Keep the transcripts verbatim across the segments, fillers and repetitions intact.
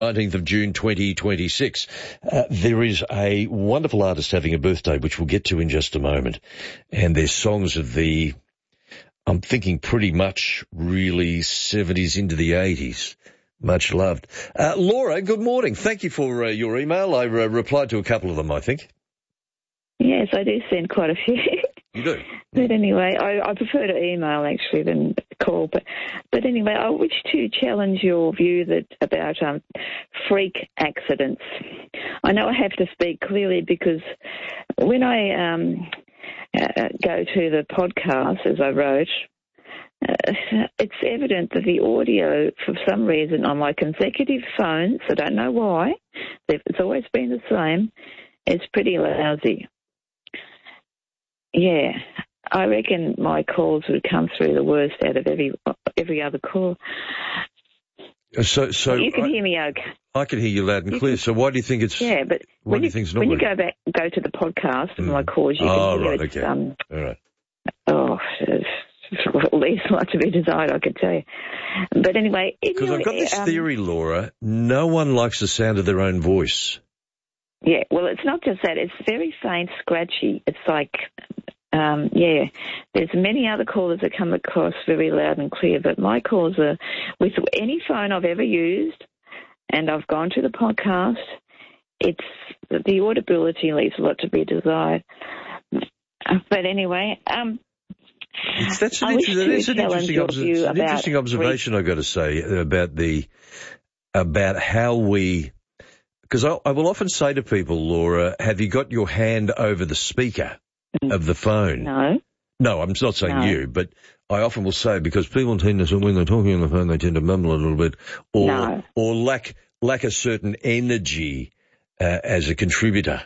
nineteenth of June twenty twenty-six. Uh, there is a wonderful artist having a birthday, which we'll get to in just a moment. And there's songs of the, I'm thinking pretty much really seventies into the eighties. Much loved. Uh, Laura, good morning. Thank you for uh, your email. I uh, replied to a couple of them, I think. Yes, I do send quite a few. You do? But anyway, I, I prefer to email actually than call. But but anyway, I wish to challenge your view that about um, freak accidents. I know I have to speak clearly because when I um, uh, go to the podcast, as I wrote, uh, it's evident that the audio, for some reason, on my consecutive phones, I don't know why, it's always been the same, is pretty lousy. Yeah, I reckon my calls would come through the worst out of every every other call. So, so you can I, hear me okay. I can hear you loud and you clear. Can, so, why do you think it's? Yeah, but why when do you, you think it's not when working? you go back, go to the podcast and mm. my calls, you oh, can hear right, it's, okay. um, all right. Oh, at least a lot to be desired, I could tell you. But anyway, because I've got this um, theory, Laura. No one likes the sound of their own voice. Yeah, well, it's not just that. It's very faint, scratchy. It's like. Um, yeah, there's many other callers that come across very loud and clear, but my calls are with any phone I've ever used, and I've gone to the podcast. It's the audibility leaves a lot to be desired. But anyway, um, it's, that's an, I interesting, that is an interesting, interesting, obs- an interesting observation. I've got to say about the about how we. Because I, I will often say to people, Laura, have you got your hand over the speaker of the phone? No. No, I'm not saying no. you, but I often will say, because people tend to, when they're talking on the phone, they tend to mumble a little bit, or no. or lack lack a certain energy uh, as a contributor.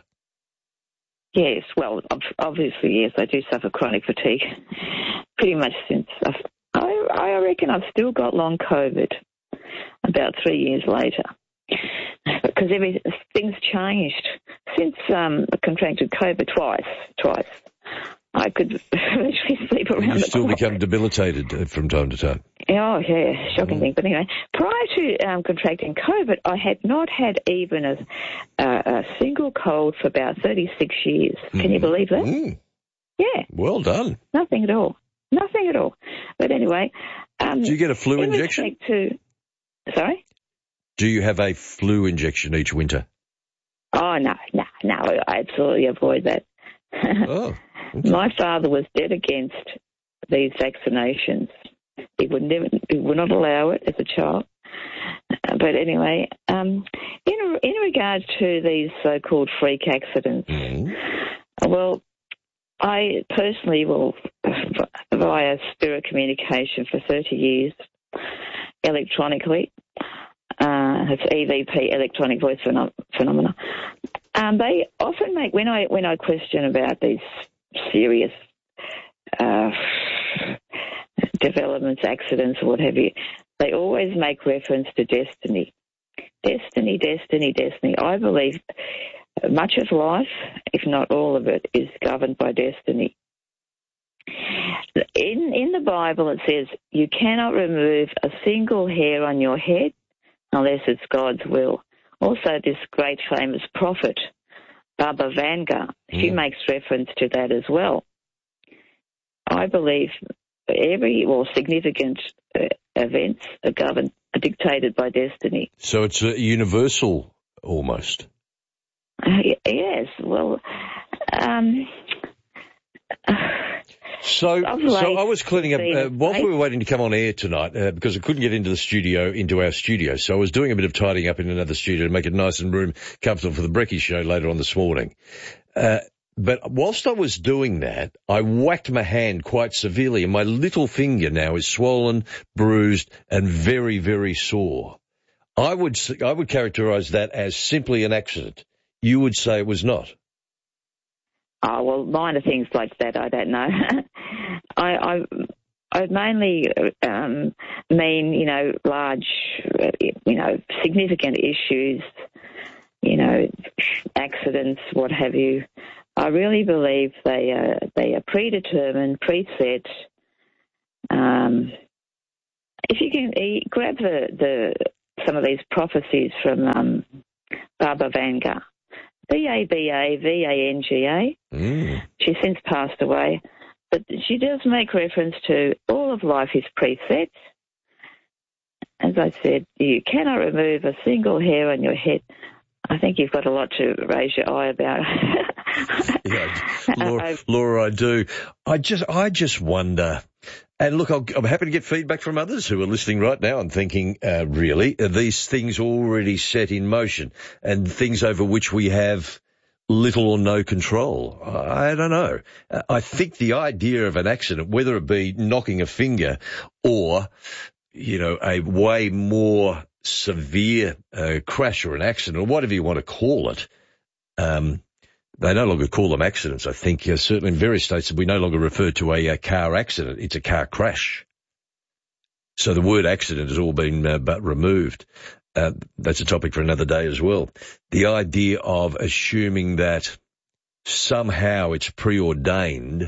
Yes, well, obviously, yes, I do suffer chronic fatigue pretty much since, I've, I, I reckon I've still got long COVID about three years later. Because everything's changed since um, I contracted COVID twice. Twice, I could literally sleep around. You the still clock. become debilitated from time to time. Oh yeah, shocking mm. thing. But anyway, prior to um, contracting COVID, I had not had even a, uh, a single cold for about thirty-six years. Mm. Can you believe that? Mm. Yeah. Well done. Nothing at all. Nothing at all. But anyway, um, do you get a flu in injection? To, sorry. Do you have a flu injection each winter? Oh, no, no, no, I absolutely avoid that. Oh, okay. My father was dead against these vaccinations. He would never, he would not allow it as a child. But anyway, um, in, in regard to these so-called freak accidents, mm. well, I personally will, via spirit communication for thirty years, electronically, Uh, it's E V P, electronic voice phenom- phenomena. Um, they often make, when I when I question about these serious uh, developments, accidents, or what have you, they always make reference to destiny. Destiny, destiny, destiny. I believe much of life, if not all of it, is governed by destiny. In, in the Bible it says, you cannot remove a single hair on your head unless it's God's will. Also, this great famous prophet, Baba Vanga, mm. she makes reference to that as well. I believe every, well, significant uh, events are governed, are dictated by destiny. So it's a universal, almost. Uh, yes, well, um... Uh, So, so I was cleaning up, uh, whilst we were waiting to come on air tonight, uh, because I couldn't get into the studio, into our studio, so I was doing a bit of tidying up in another studio to make it nice and room comfortable for the Brekkie show later on this morning. Uh, but whilst I was doing that, I whacked my hand quite severely, and my little finger now is swollen, bruised, and very, very sore. I would, I would characterise that as simply an accident. You would say it was not. Oh, well, minor things like that, I don't know. I, I, I mainly um, mean, you know, large, you know, significant issues, you know, accidents, what have you. I really believe they are, they are predetermined, preset. Um, if you can grab the, the some of these prophecies from um, Baba Vanga. B A B A V A N G A. Mm. She's since passed away. But she does make reference to all of life is presets. As I said, you cannot remove a single hair on your head. I think you've got a lot to raise your eye about. Yeah, Laura, Laura, I do. I just, I just wonder. And look, I'll, I'm happy to get feedback from others who are listening right now and thinking, uh, really, are these things already set in motion and things over which we have little or no control? I don't know. I think the idea of an accident, whether it be knocking a finger or, you know, a way more severe uh, crash or an accident or whatever you want to call it, um, they no longer call them accidents. I think uh, certainly in various states we no longer refer to a, a car accident. It's a car crash. So the word accident has all been uh, but removed. Uh, that's a topic for another day as well. The idea of assuming that somehow it's preordained,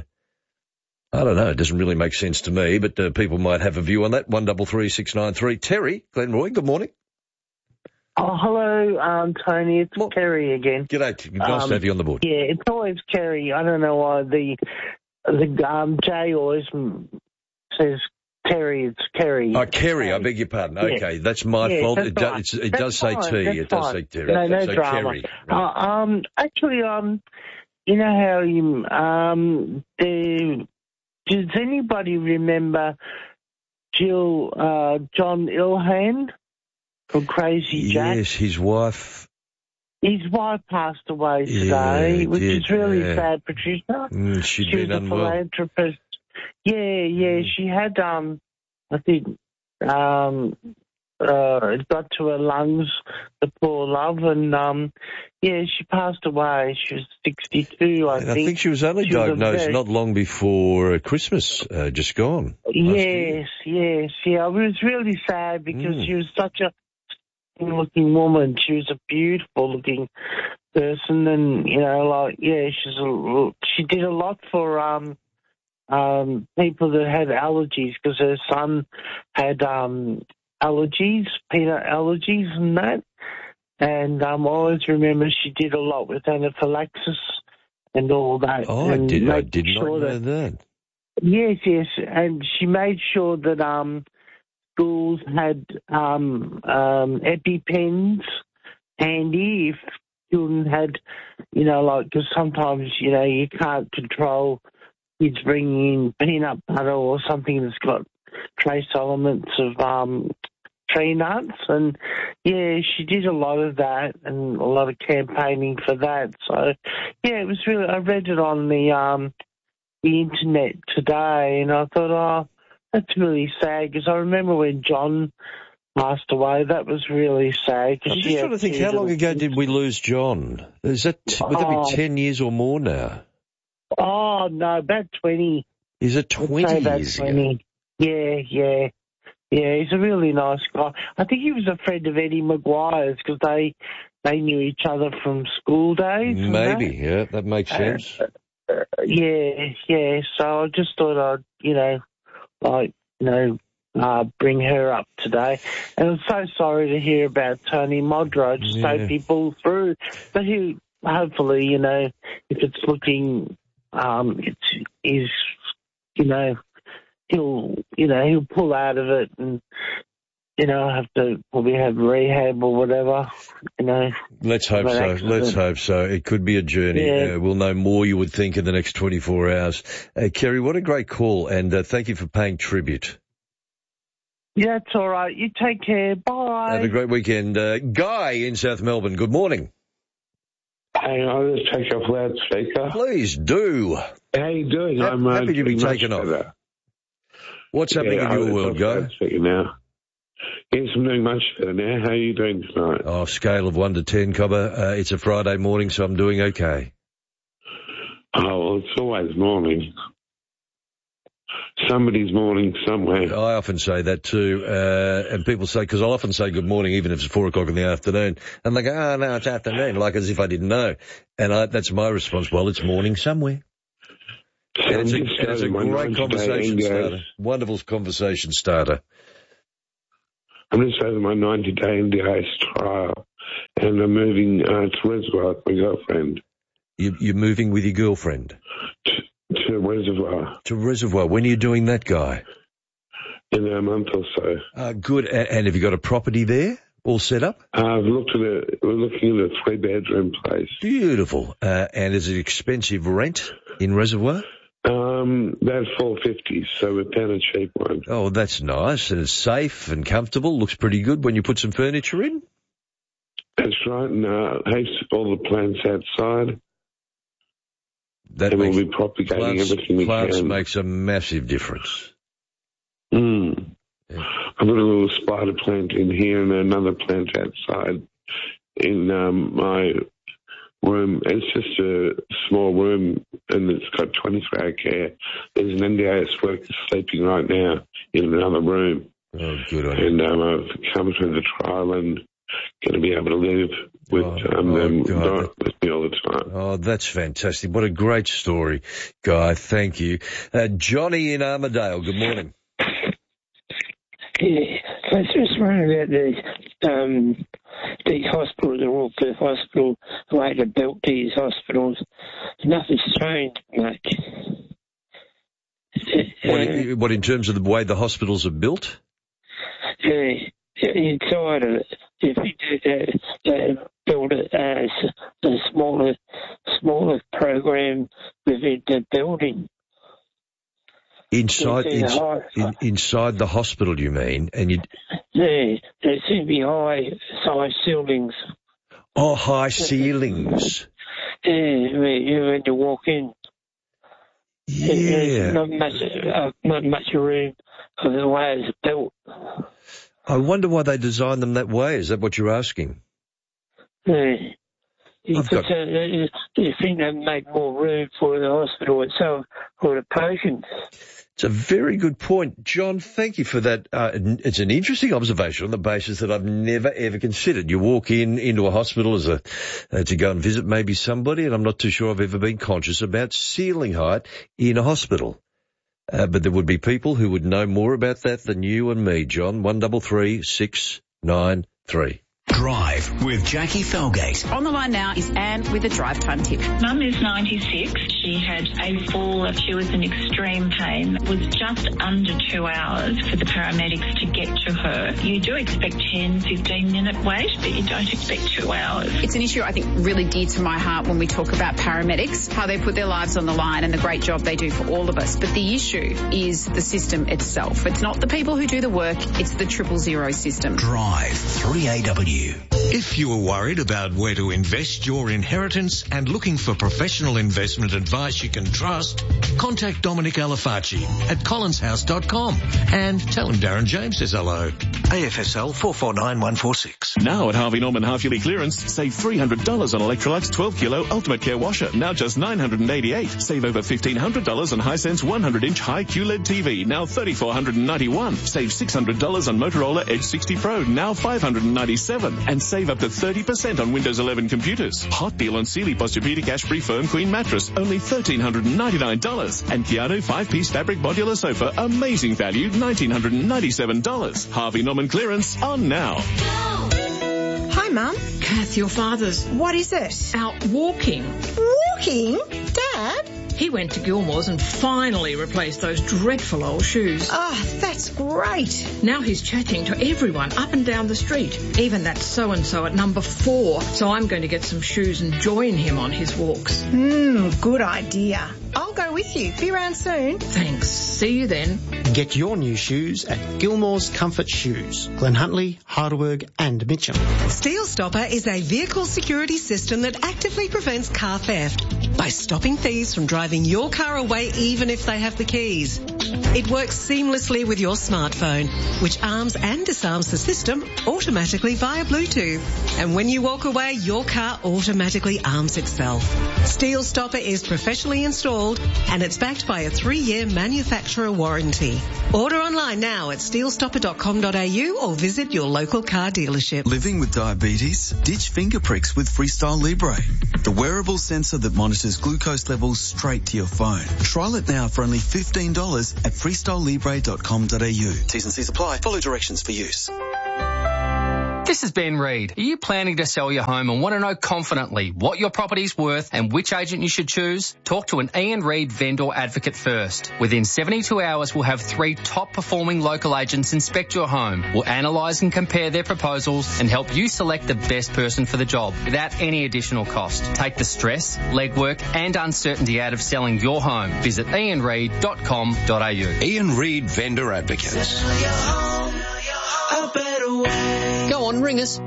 I don't know, it doesn't really make sense to me, but uh, people might have a view on that. one double three six nine three. Terry, Glenroy, good morning. Oh, hello, um, Tony. It's Well, Kerry again. G'day. Nice um, to have you on the board. Yeah, it's always Kerry. I don't know why the the um, J always says Terry. It's Kerry. Oh, Kerry, I beg your pardon. Yeah. Okay, that's my Yeah, fault. that's It, do, fine. it's, it That's does say fine. T. That's It does fine. say Terry. No, no so drama. Kerry. Right. Uh, um, actually, um, you know how you um the does anybody remember Jill uh, John Ilhan from Crazy Jack? Yes, his wife. His wife passed away Yeah, today, which did, is really yeah. sad, Patricia. Mm, she'd she been was a unwell. philanthropist. Yeah, yeah, she had, um, I think, um, uh, it got to her lungs, the poor love, and, um, yeah, she passed away. She was sixty-two, I And think. I think she was only She was a diagnosed very- not long before uh, Christmas, uh, just gone. last year. Yes, yes, yeah. It was really sad because Mm. she was such a looking woman. She was a beautiful looking person, and you know, like yeah, she's a, she did a lot for um um people that had allergies because her son had um allergies, peanut allergies, and that. And um, I always remember she did a lot with anaphylaxis and all that. Oh, I and did, I making did not sure know that, that. Yes, yes, and she made sure that um. schools had um, um, EpiPens handy if children had, you know, like, because sometimes, you know, you can't control kids bringing in peanut butter or something that's got trace elements of um, tree nuts. And, yeah, she did a lot of that and a lot of campaigning for that. So, yeah, it was really, I read it on the, um, the internet today and I thought, oh, that's really sad because I remember when John passed away, that was really sad. I'm just trying to think, how long ago did we lose John? Is that, would that Oh. be ten years or more now? Oh, no, about twenty. Is it I'd say twenty about years ago? twenty. Yeah, yeah. Yeah, he's a really nice guy. I think he was a friend of Eddie Maguire's because they, they knew each other from school days. and that. Maybe, yeah, that makes sense. Uh, yeah, yeah. So I just thought I'd, you know, like, you know, uh, bring her up today. And I'm so sorry to hear about Tony Modro. I just Yeah. hope he pulls through. But he, hopefully, you know, if it's looking, um, it's, is, you know, he'll, you know, he'll pull out of it and, you know, have to probably have rehab or whatever, you know. Let's hope Of an so. accident. Let's hope so. It could be a journey. Yeah. Uh, we'll know more, you would think, in the next twenty-four hours. Uh, Kerry, what a great call, and uh, thank you for paying tribute. Yeah, it's all right. You take care. Bye. Have a great weekend. Uh, Guy in South Melbourne, good morning. Hang on, let's take off loudspeaker. Please do. How you doing? Ha- I'm uh, happy to be doing much taken off. better. What's happening Yeah, in your I'll- world, I'll Guy? loudspeaker now. Yes, I'm doing much better now. How are you doing tonight? Oh, scale of one to ten, Cobber. Uh, it's a Friday morning, so I'm doing okay. Oh, well, it's always morning. Somebody's morning somewhere. I often say that too, uh, and people say, because I'll often say good morning even if it's four o'clock in the afternoon, and they go, oh, no, it's afternoon, like as if I didn't know. And I, that's my response, well, it's morning somewhere. And it's a, and it's a great conversation starter. Wonderful conversation starter. I'm just over my ninety-day N D I S trial, and I'm moving uh, to Reservoir with my girlfriend. You, you're moving with your girlfriend? To, to Reservoir. To Reservoir. When are you doing that, Guy? In a month or so. Uh, good. And, and have you got a property there all set up? Uh, I've looked at a, we're looking at a three-bedroom place. Beautiful. Uh, and is it expensive rent in Reservoir? Um, about four fifty, so we've found a cheap one. Oh, that's nice. And it's safe and comfortable. Looks pretty good when you put some furniture in. That's right. And uh, I have all the plants outside. That and makes, we'll be propagating plants, everything we plants can. makes a massive difference. Mm. Yeah. I've got a little spider plant in here and another plant outside in um, my room. It's just a small room and it's got twenty-four hour care. There's an N D I S worker sleeping right now in another room. Oh, good on you. And um, I've come through the trial and going to be able to live with oh, um, oh, them God. with me all the time. Oh, that's fantastic. What a great story, Guy. Thank you. Uh, Johnny in Armidale, good morning. Yeah, I was just wondering about these, um, these hospitals, the Royal Perth Hospital, the way they built these hospitals. Nothing's changed much. What, Uh, in, what in terms of the way the hospitals are built? Yeah, inside of it, if you do that, they build it as a smaller, smaller program within the building. Inside, It's in ins, the high- in, inside the hospital, you mean? And you? Yeah, there seem to be high, high ceilings. Oh, high ceilings. Yeah, when you, when you walk in. Yeah. There's not much, uh, not much room for the way it's built. I wonder why they designed them that way. Is that what you're asking? Yeah. You, I've could, got- uh, you you think they make more room for the hospital itself, for the patients. It's a very good point. John, thank you for that. Uh, it's an interesting observation on the basis that I've never, ever considered. You walk in into a hospital as a uh, to go and visit maybe somebody, and I'm not too sure I've ever been conscious about ceiling height in a hospital. Uh, but there would be people who would know more about that than you and me, John. One double three six nine three. Drive with Jackie Felgate. On the line now is Anne with a drive time tip. Mum is ninety-six. She had a fall. She was in extreme pain. It was just under two hours for the paramedics to get to her. You do expect ten, fifteen minute wait, but you don't expect two hours. It's an issue I think really dear to my heart when we talk about paramedics, how they put their lives on the line and the great job they do for all of us. But the issue is the system itself. It's not the people who do the work, it's the triple zero system. Drive three A W. If you are worried about where to invest your inheritance and looking for professional investment advice you can trust, contact Dominic Alifacci at collins house dot com and tell him Darren James says hello. A F S L four four nine one four six. Now at Harvey Norman half-yearly clearance, save three hundred dollars on Electrolux twelve kilo Ultimate Care washer, now just nine hundred eighty-eight dollars. Save over fifteen hundred dollars on Hisense one hundred inch high Q L E D T V, now three thousand four hundred ninety-one dollars. Save six hundred dollars on Motorola Edge sixty Pro, now five hundred ninety-seven dollars. And save up to thirty percent on Windows eleven computers. Hot deal on Sealy Posturepedic Ash-Free Firm Queen Mattress, only one thousand three hundred ninety-nine dollars. And Keanu five-piece fabric modular sofa, amazing value, one thousand nine hundred ninety-seven dollars. Harvey Norman clearance on now. Hi, Mum. Kath, your father's What is it? out walking. Walking? Dad? He went to Gilmore's and finally replaced those dreadful old shoes. Oh, that's great. Now he's chatting to everyone up and down the street, even that so-and-so at number four. So I'm going to get some shoes and join him on his walks. Hmm, good idea. I'll go with you. Be around soon. Thanks. See you then. Get your new shoes at Gilmore's Comfort Shoes, Glen Huntly, Heidelberg and Mitcham. Steel Stopper is a vehicle security system that actively prevents car theft by stopping thieves from driving your car away even if they have the keys. It works seamlessly with your smartphone, which arms and disarms the system automatically via Bluetooth. And when you walk away, your car automatically arms itself. Steel Stopper is professionally installed and it's backed by a three-year manufacturer warranty. Order online now at steel stopper dot com dot a u or visit your local car dealership. Living with diabetes? Ditch finger pricks with Freestyle Libre, the wearable sensor that monitors glucose levels straight to your phone. Trial it now for only fifteen dollars at freestyle libre dot com dot a u. T's and C's apply. Follow directions for use. This is Ben Reid. Are you planning to sell your home and want to know confidently what your property's worth and which agent you should choose? Talk to an Ian Reid vendor advocate first. Within seventy-two hours, we'll have three top-performing local agents inspect your home. We'll analyse and compare their proposals and help you select the best person for the job without any additional cost. Take the stress, legwork and uncertainty out of selling your home. Visit ian reid dot com dot a u. Ian Reid Vendor Advocates. Go on, ring us.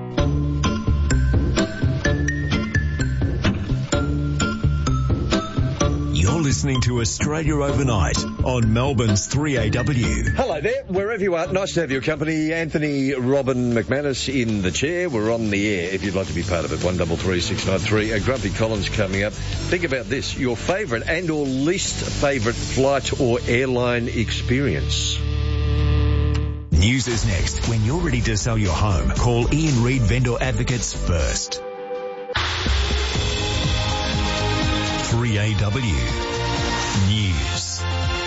You're listening to Australia Overnight on Melbourne's three A W. Hello there, wherever you are. Nice to have your company. Anthony Robin McManus in the chair. We're on the air if you'd like to be part of it. one three three six nine three. Uh, Grumpy Collins coming up. Think about this. Your favourite and or least favourite flight or airline experience. News is next. When you're ready to sell your home, call Ian Reid Vendor Advocates first. three A W News.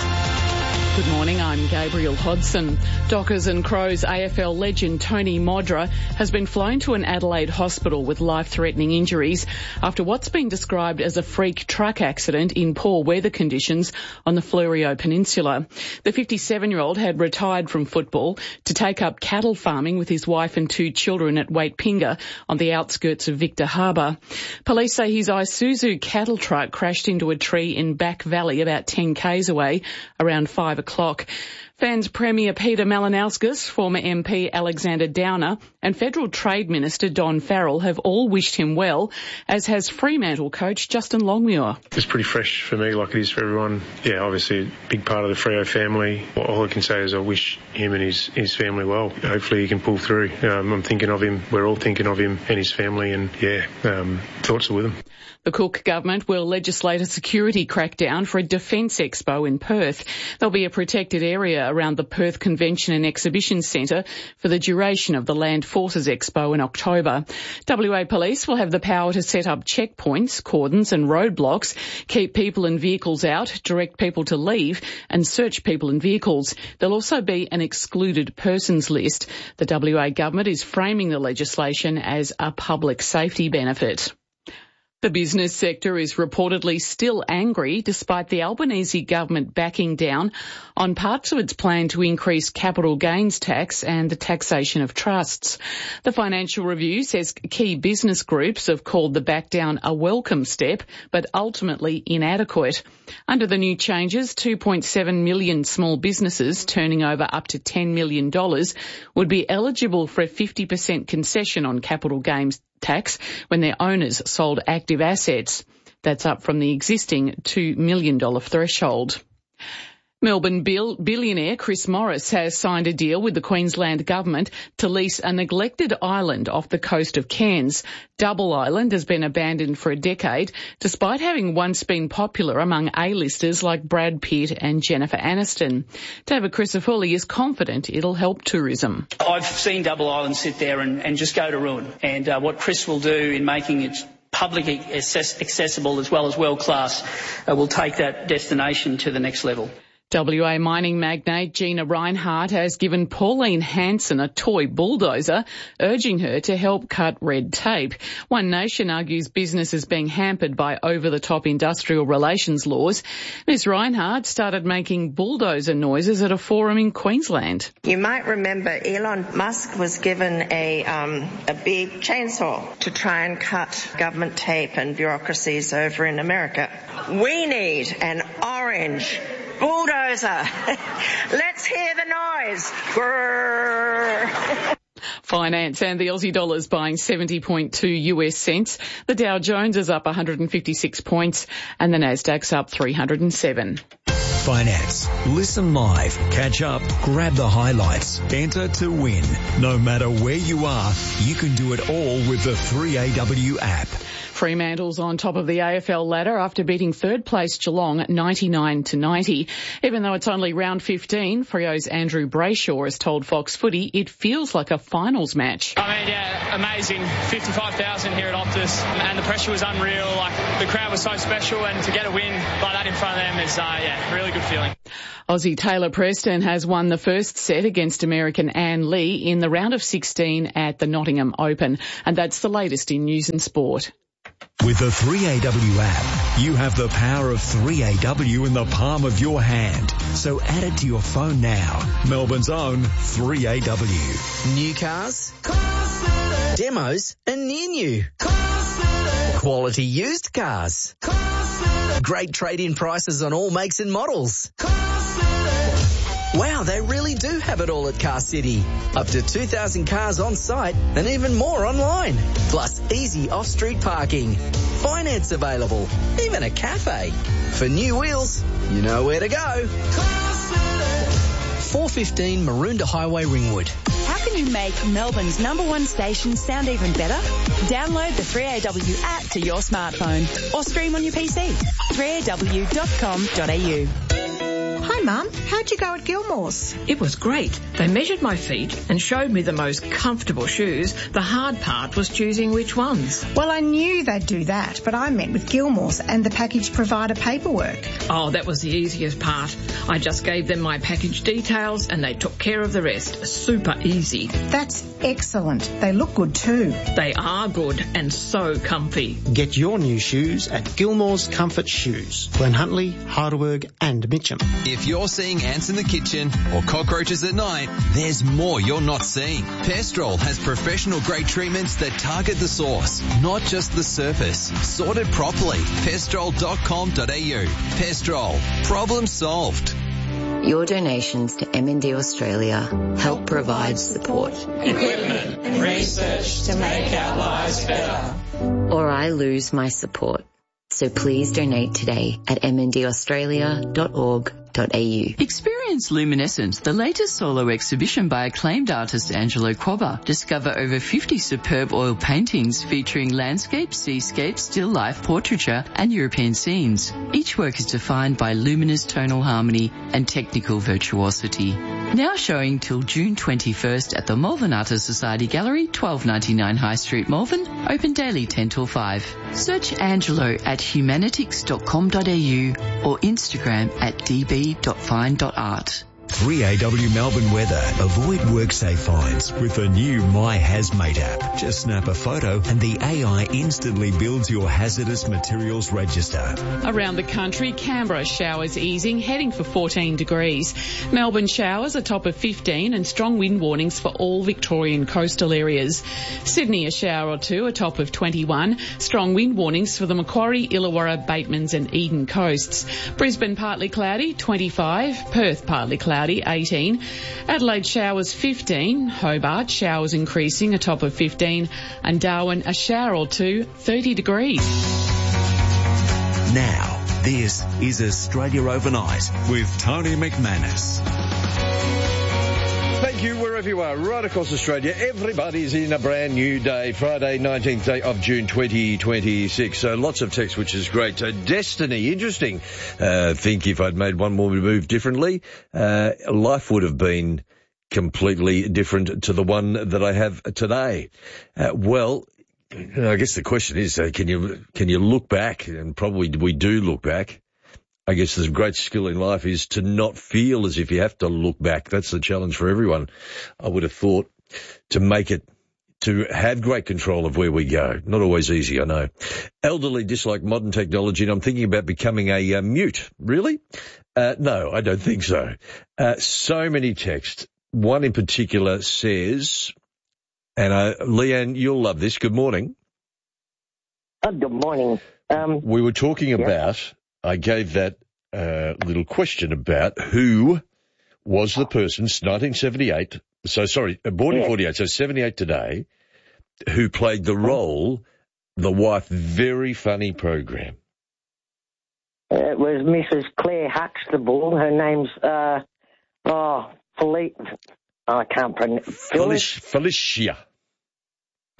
Good morning, I'm Gabriel Hodson. Dockers and Crows A F L legend Tony Modra has been flown to an Adelaide hospital with life-threatening injuries after what's been described as a freak truck accident in poor weather conditions on the Fleurieu Peninsula. The fifty-seven-year-old had retired from football to take up cattle farming with his wife and two children at Waitpinga on the outskirts of Victor Harbour. Police say his Isuzu cattle truck crashed into a tree in Back Valley about ten k's away around five o'clock. Fans Premier Peter Malinauskas, former M P Alexander Downer and Federal Trade Minister Don Farrell have all wished him well, as has Fremantle coach Justin Longmuir. It's pretty fresh for me like it is for everyone. Yeah, obviously a big part of the Freo family. All I can say is I wish him and his, his family well. Hopefully he can pull through. Um, I'm thinking of him. We're all thinking of him and his family, and yeah, um, thoughts are with him. The Cook government will legislate a security crackdown for a defence expo in Perth. There'll be a protected area around the Perth Convention and Exhibition Centre for the duration of the Land Forces Expo in October. W A Police will have the power to set up checkpoints, cordons and roadblocks, keep people and vehicles out, direct people to leave and search people and vehicles. There'll also be an excluded persons list. The W A government is framing the legislation as a public safety benefit. The business sector is reportedly still angry despite the Albanese government backing down on parts of its plan to increase capital gains tax and the taxation of trusts. The Financial Review says key business groups have called the back down a welcome step, but ultimately inadequate. Under the new changes, two point seven million small businesses turning over up to ten million dollars would be eligible for a fifty percent concession on capital gains tax when their owners sold active assets. That's up from the existing two million dollars threshold. Melbourne bill- billionaire Chris Morris has signed a deal with the Queensland government to lease a neglected island off the coast of Cairns. Double Island has been abandoned for a decade, despite having once been popular among A-listers like Brad Pitt and Jennifer Aniston. David Crisafulli is confident it'll help tourism. I've seen Double Island sit there and, and just go to ruin. And uh, what Chris will do in making it publicly accessible as well as world-class uh, will take that destination to the next level. W A mining magnate Gina Rinehart has given Pauline Hanson a toy bulldozer, urging her to help cut red tape. One Nation argues business is being hampered by over-the-top industrial relations laws. Miz Rinehart started making bulldozer noises at a forum in Queensland. You might remember Elon Musk was given a, um, a big chainsaw to try and cut government tape and bureaucracies over in America. We need an orange bulldozer. Let's hear the noise. Grrr. Finance and the Aussie dollar is buying seventy point two U S cents. The Dow Jones is up one hundred fifty-six points and the Nasdaq's up three hundred seven. Finance. Listen live, catch up, grab the highlights, enter to win. No matter where you are, you can do it all with the three A W app. Fremantle's on top of the A F L ladder after beating third place Geelong ninety-nine to ninety. Even though it's only round fifteen, Freo's Andrew Brayshaw has told Fox Footy it feels like a finals match. I mean, yeah, amazing. fifty-five thousand here at Optus, and the pressure was unreal. Like, the crowd was so special, and to get a win like that in front of them is, uh, yeah, really good feeling. Aussie Taylor Preston has won the first set against American Ann Lee in the round of sixteen at the Nottingham Open. And that's the latest in news and sport. With the three A W app, you have the power of three A W in the palm of your hand. So add it to your phone now. Melbourne's own three A W. New cars, demos and near new. Quality used cars. Great trade-in prices on all makes and models. Wow, they really do have it all at Car City. Up to two thousand cars on site and even more online. Plus easy off-street parking. Finance available. Even a cafe. For new wheels, you know where to go. four fifteen Maroondah Highway, Ringwood. How can you make Melbourne's number one station sound even better? Download the three A W app to your smartphone or stream on your P C. three A W dot com dot A U. Hi, Mum. How'd you go at Gilmore's? It was great. They measured my feet and showed me the most comfortable shoes. The hard part was choosing which ones. Well, I knew they'd do that, but I met with Gilmore's and the package provider paperwork. Oh, that was the easiest part. I just gave them my package details and they took care of the rest. Super easy. That's excellent. They look good too. They are good and so comfy. Get your new shoes at Gilmore's Comfort Shoes, Glenhuntly, Heidelberg and Mitcham. If you're seeing ants in the kitchen or cockroaches at night, there's more you're not seeing. Pestrol has professional grade treatments that target the source, not just the surface. Sorted properly. Pestrol dot com dot A U. Pestrol. Problem solved. Your donations to M N D Australia help provide support, equipment and research to make our lives better. Or I lose my support. So please donate today at m n d australia dot org dot a u. Experience Luminescent, the latest solo exhibition by acclaimed artist Angelo Quabba. Discover over fifty superb oil paintings featuring landscape, seascape, still life, portraiture and European scenes. Each work is defined by luminous tonal harmony and technical virtuosity. Now showing till June twenty-first at the Malvern Artists Society Gallery, twelve ninety-nine High Street, Malvern. Open daily ten till five. Search Angelo at humanitics dot com dot a u or Instagram at d b dot fine dot art. three A W Melbourne weather. Avoid WorkSafe fines with the new My Hazmate app. Just snap a photo and the A I instantly builds your hazardous materials register. Around the country, Canberra showers easing, heading for fourteen degrees. Melbourne showers a top of fifteen and strong wind warnings for all Victorian coastal areas. Sydney a shower or two, a top of twenty-one. Strong wind warnings for the Macquarie, Illawarra, Batemans and Eden coasts. Brisbane partly cloudy, twenty-five. Perth partly cloudy, eighteen. Adelaide showers fifteen. Hobart showers increasing, a top of fifteen. And Darwin a shower or two, thirty degrees. Now, this is Australia Overnight with Tony McManus. Thank you wherever you are, right across Australia. Everybody's in a brand new day, Friday, nineteenth day of June twenty twenty-six. So lots of text, which is great. So Destiny, interesting. Uh, think if I'd made one more move differently, uh, life would have been completely different to the one that I have today. Uh, well, I guess the question is, uh, can you, can you look back? And probably we do look back. I guess the great skill in life is to not feel as if you have to look back. That's the challenge for everyone, I would have thought, to make it, to have great control of where we go. Not always easy, I know. Elderly dislike modern technology, and I'm thinking about becoming a uh, mute. Really? Uh, no, I don't think so. Uh, so many texts. One in particular says, and uh, Leanne, you'll love this. Good morning. Oh, good morning. Um, we were talking yeah. about... I gave that uh, little question about who was the person, nineteen seventy-eight, so sorry, born in yeah. forty-eight, so seventy-eight today, who played the role, the wife, very funny program. It was Missus Claire Huxtable. Her name's, uh, oh, Felicia, I can't pronounce. Felicia. Felicia.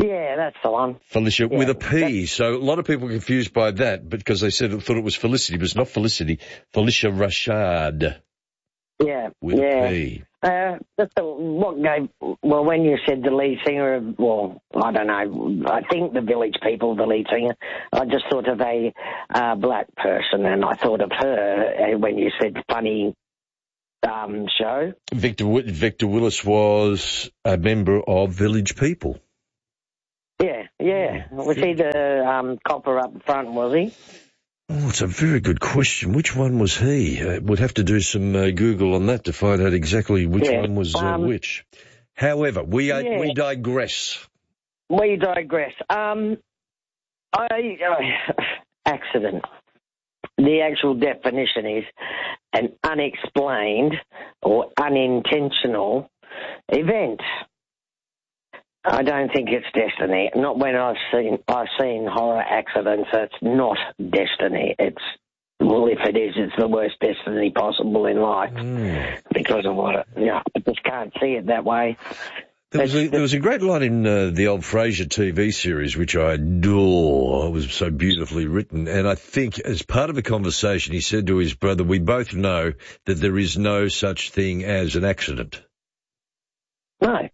Yeah, that's the one. Felicia yeah, with a P. So a lot of people were confused by that because they said thought it was Felicity, but it's not Felicity. Felicia Rashad. Yeah, with yeah. a P. Uh, that's the, what gave, well, when you said the lead singer of, well, I don't know, I think the Village People, the lead singer, I just thought of a uh, black person, and I thought of her uh, when you said funny um, show. Victor Victor Willis was a member of Village People. Yeah, yeah. Was he the um, copper up front, was he? Oh, it's a very good question. Which one was he? Uh, we'd have to do some uh, Google on that to find out exactly which yeah. one was uh, um, which. However, we uh, yeah. we digress. We digress. Um, I uh, accident. The actual definition is an unexplained or unintentional event. I don't think it's destiny. Not when I've seen I've seen horror accidents. It's not destiny. It's well, if it is, it's the worst destiny possible in life mm. because of what it, you know, I just can't see it that way. There was, a, there was a great line in uh, the old Frasier T V series, which I adore. It was so beautifully written. And I think as part of a conversation, he said to his brother, we both know that there is no such thing as an accident. No.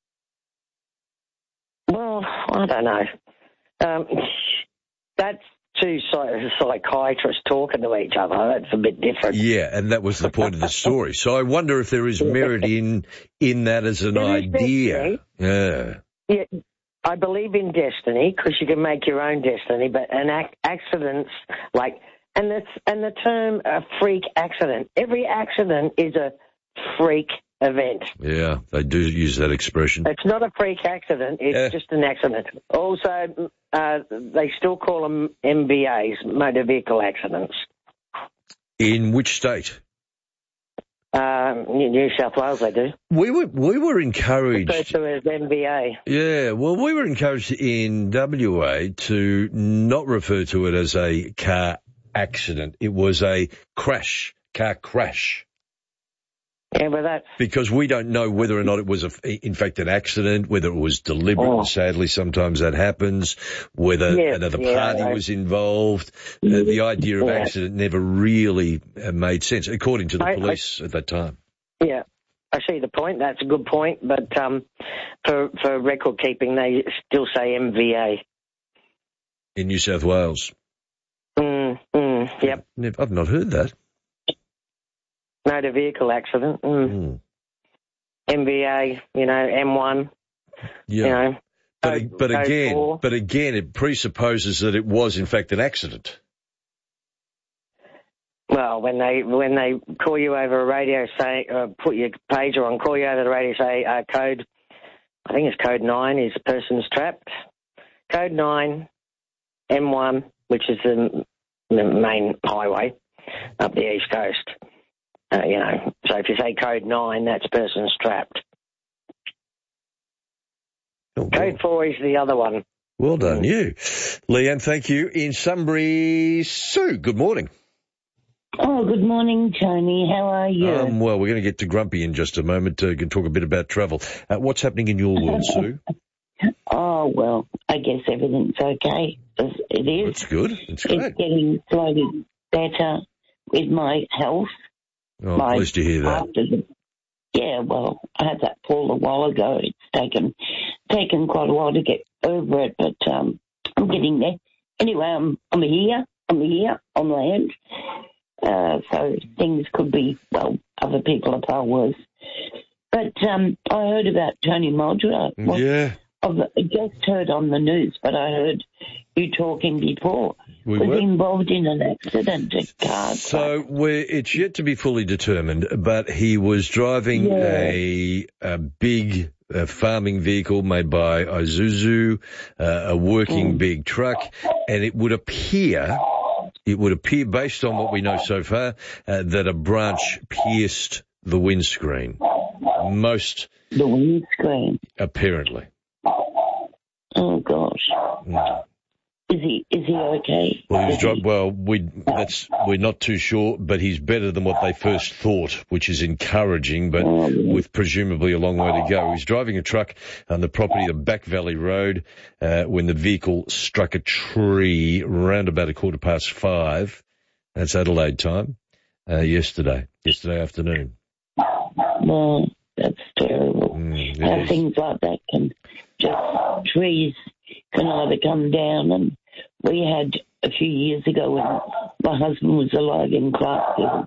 Well, I don't know. Um, that's two psychiatrists talking to each other. That's a bit different. Yeah, and that was the point of the story. So I wonder if there is merit in in that as an there idea. Yeah. Yeah, I believe in destiny because you can make your own destiny, but an ac- accidents like and that's and the term a freak accident. Every accident is a freak event. Yeah, they do use that expression. It's not a freak accident, it's yeah. just an accident. Also, uh, they still call them M V As, motor vehicle accidents. In which state? Uh, New South Wales, they do. We were we were encouraged. Referred to as M V A. Yeah, well, we were encouraged in W A to not refer to it as a car accident. It was a crash, car crash. Yeah, but that's... Because we don't know whether or not it was, a, in fact, an accident, whether it was deliberate, oh. and sadly sometimes that happens, whether yes, another yeah, party I... was involved. Uh, the idea of yeah. accident never really uh, made sense, according to the I, police I, at that time. Yeah, I see the point. That's a good point. But um, for, for record keeping, they still say M V A. In New South Wales? Mm, mm, yep. I've not heard that. Motor vehicle accident. Mm. Mm. M V A, you know, M one. Yeah. You know, but, code, but again, four. but again, it presupposes that it was in fact an accident. Well, when they when they call you over a radio, say uh, put your pager on, call you over the radio, say uh, code. I think it's code nine. Is the person's trapped? Code nine, M one, which is the, the main highway up the east coast. Uh, you know, so if you say code nine, that person's trapped. Oh, well. Code four is the other one. Well done, mm. you. Leanne, thank you. In Sunbury, Sue, good morning. Oh, good morning, Tony. How are you? Um, well, we're going to get to Grumpy in just a moment. Uh, we can talk a bit about travel. Uh, what's happening in your world, Sue? Oh, well, I guess everything's okay. It is. That's good. It's great. It's getting slowly better with my health. Oh, I'm pleased to hear that. The, yeah, well, I had that fall a while ago. It's taken taken quite a while to get over it, but um, I'm getting there. Anyway, I'm, I'm here. I'm here on land. Uh, so things could be, well, other people are far worse. But um, I heard about Tony Muldrow. Well, yeah. I've just heard on the news, but I heard you talking before. We was were. involved in an accident, a car. So we're, it's yet to be fully determined, but he was driving yeah. a, a big uh, farming vehicle made by Isuzu, uh, a working mm. big truck, and it would appear, it would appear based on what we know so far, uh, that a branch pierced the windscreen. Most. The windscreen? Apparently. Oh, gosh. Mm. Is he is he okay? Well, he was dri- well, we that's we're not too sure, but he's better than what they first thought, which is encouraging, but oh, yeah. with presumably a long way to go. He's driving a truck on the property of Back Valley Road uh, when the vehicle struck a tree around about a quarter past five. That's Adelaide time. Uh, yesterday, yesterday afternoon. Well, that's terrible. Mm, How is. things like that can just, trees can either come down, and we had a few years ago when my husband was alive in Clarksville,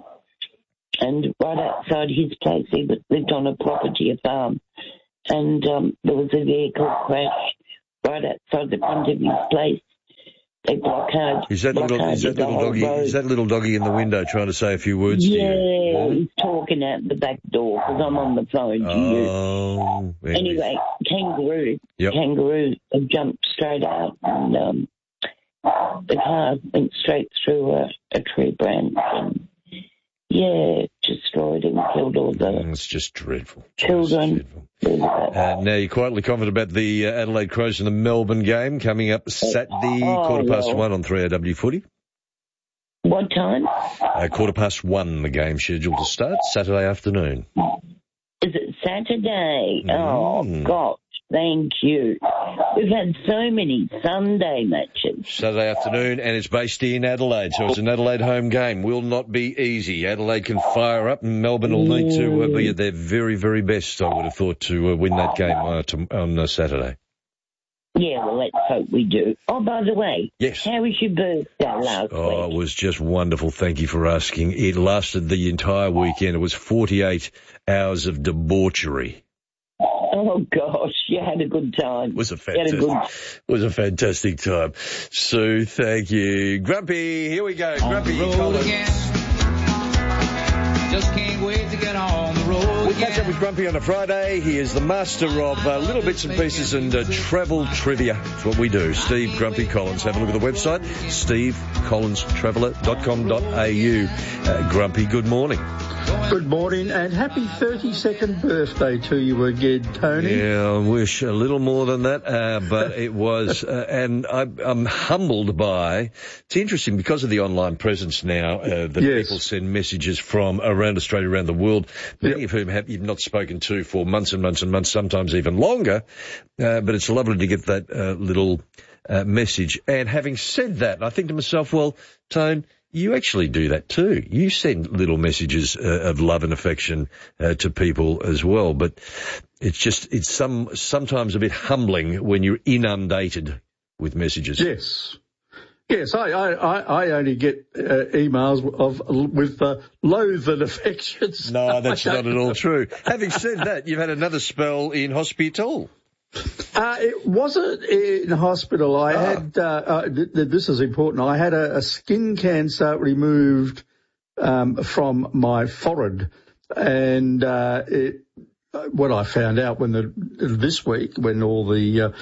and right outside his place, he lived on a property, a farm, and um, there was a vehicle crash right outside the front of his place. They blockade. Is that little, is that little doggy? road. Is that little doggy in the window trying to say a few words yeah, to you? Yeah, he's talking out the back door because I'm on the phone to oh, you. Anyway, kangaroo, yep. kangaroo jumped straight out, and um, the car went straight through a, a tree branch, and yeah, destroyed and killed all the. Mm, it's just dreadful. Children. Just dreadful. Uh, now, you're quietly confident about the uh, Adelaide Crows and the Melbourne game coming up Saturday, oh, quarter past well. one on three A W Footy. What time? Uh, quarter past one, the game scheduled to start Saturday afternoon. Is it Saturday? Mm. Oh, gosh, thank you. We've had so many Sunday matches. Saturday afternoon, and it's based in Adelaide, so it's an Adelaide home game. Will not be easy. Adelaide can fire up, and Melbourne will need to uh, be at their very, very best, I would have thought, to uh, win that game uh, to, on uh, Saturday. Yeah, well, let's hope we do. Oh, by the way, yes. How was your birthday last oh, week? Oh, it was just wonderful. Thank you for asking. It lasted the entire weekend. It was forty-eight hours of debauchery. Oh gosh, you had a good time. It was a fantastic, good... it was a fantastic time. Sue, thank you. Grumpy, here we go. On Grumpy, the road again. Just can't wait to get on the road. We catch up with Grumpy on a Friday. He is the master of uh, little bits and pieces and uh, travel trivia. That's what we do. Steve Grumpy Collins. Have a look at the website, steve collins traveller dot com dot a u. Uh, Grumpy, good morning. Good morning and happy thirty-second birthday to you again, Tony. Yeah, I wish a little more than that, uh, but it was, uh, and I, I'm humbled by, it's interesting because of the online presence now, uh, that yes. people send messages from around Australia, around the world, many yep. of whom have, you've not spoken to for months and months and months, sometimes even longer, uh, but it's lovely to get that uh, little uh, message. And having said that, I think to myself, well, Tone, you actually do that too. You send little messages uh, of love and affection uh, to people as well. But it's just, it's some sometimes a bit humbling when you're inundated with messages. Yes. Yes, I, I, I only get uh, emails of with uh, loathed affections. No, that's not at all true. Having said that, you've had another spell in hospital. Uh, it wasn't in hospital. I oh. had, uh, uh, th- th- this is important, I had a, a skin cancer removed um, from my forehead. And uh, it, what I found out when the this week, when all the uh,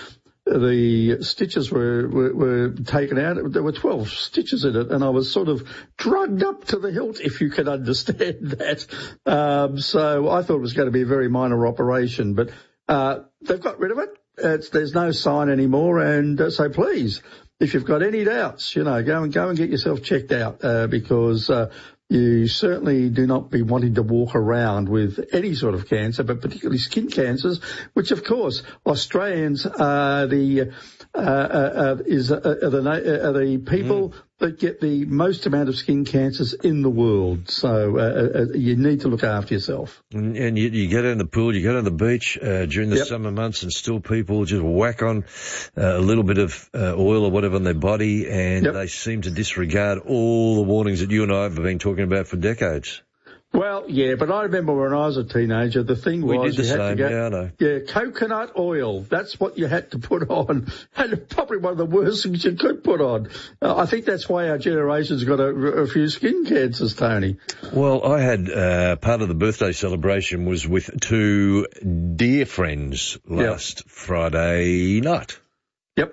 the stitches were, were, were taken out, there were twelve stitches in it, and I was sort of drugged up to the hilt, if you can understand that. Um, so I thought it was going to be a very minor operation, but Uh, they've got rid of it. It's, there's no sign anymore. And uh, so please, if you've got any doubts, you know, go and go and get yourself checked out, uh, because, uh, you certainly do not be wanting to walk around with any sort of cancer, but particularly skin cancers, which of course Australians are the, uh, uh, uh is, uh, are the, are the people mm. that get the most amount of skin cancers in the world. So, uh, uh, you need to look after yourself. And, and you, you get in the pool, you go to the beach, uh, during the yep. summer months, and still people just whack on uh, a little bit of uh, oil or whatever on their body, and yep. they seem to disregard all the warnings that you and I have been talking about for decades. Well, yeah, but I remember when I was a teenager, the thing was we did the you had same, to go, yeah, I know. Yeah, coconut oil. That's what you had to put on. And probably one of the worst things you could put on. Uh, I think that's why our generation's got a, a few skin cancers, Tony. Well, I had, uh, part of the birthday celebration was with two dear friends last yep. Friday night. Yep.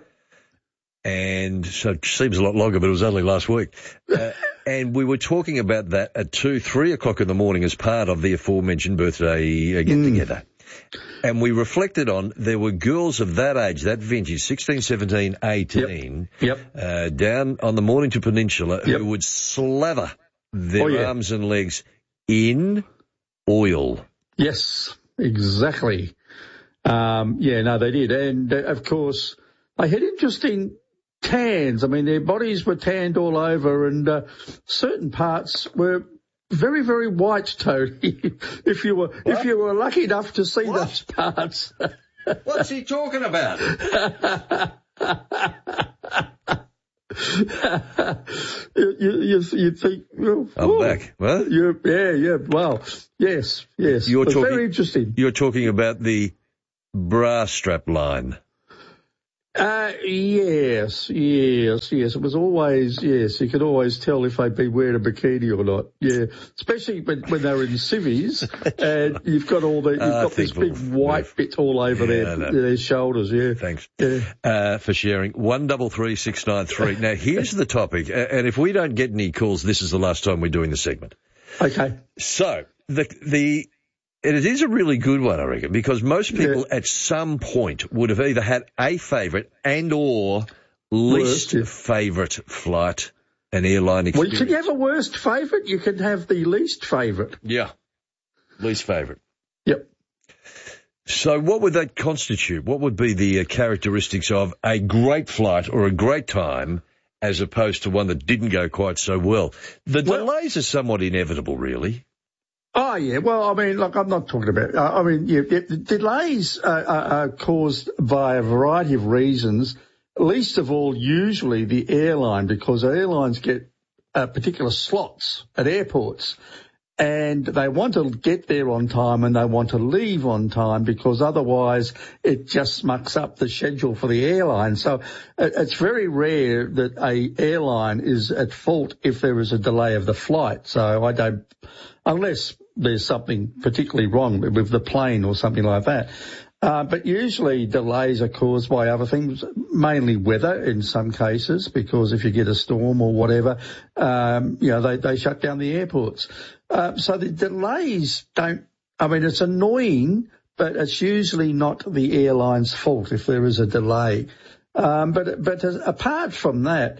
And so it seems a lot longer, but it was only last week. Uh, and we were talking about that at two, three o'clock in the morning as part of the aforementioned birthday uh, get-together. Mm. And we reflected on, there were girls of that age, that vintage, sixteen, seventeen, eighteen, yep. Yep. Uh, down on the Mornington Peninsula, yep. who would slather their oh, yeah. arms and legs in oil. Yes, exactly. Um, yeah, no, they did. And, uh, of course, they had interesting tans. I mean, their bodies were tanned all over, and uh, certain parts were very, very white, Tony. if you were what? if you were lucky enough to see what? those parts. What's he talking about? you, you, you, you think, well, I'm oh, back. What? You, yeah, yeah. Well, yes, yes. You're it was talking, very interesting. You're talking about the bra strap line. Uh, yes, yes, yes. It was always, yes, you could always tell if they'd been wearing a bikini or not. Yeah, especially when, when they were in civvies and you've got all the, you've uh, got this big white move. bit all over yeah, their, their shoulders. Yeah. Thanks yeah. Uh, for sharing. One double three six nine three. Now here's the topic, and if we don't get any calls, this is the last time we're doing the segment. Okay. So the the. It is a really good one, I reckon, because most people yeah. at some point would have either had a favourite and or least yeah. favourite flight and airline experience. Well, can you have a worst favourite? You can have the least favourite. Yeah, least favourite. Yep. So what would that constitute? What would be the uh, characteristics of a great flight or a great time as opposed to one that didn't go quite so well? The well, delays are somewhat inevitable, really. Oh, yeah. Well, I mean, look, I'm not talking about, uh, I mean, yeah, yeah, the delays are, are, are caused by a variety of reasons, least of all usually the airline, because airlines get uh, particular slots at airports and they want to get there on time and they want to leave on time because otherwise it just mucks up the schedule for the airline. So it's very rare that a airline is at fault if there is a delay of the flight. So I don't, unless there's something particularly wrong with the plane or something like that. Uh, but usually delays are caused by other things, mainly weather in some cases, because if you get a storm or whatever, um, you know, they, they shut down the airports. Uh, so the delays don't, I mean, it's annoying, but it's usually not the airline's fault if there is a delay. Um, but, but as, apart from that,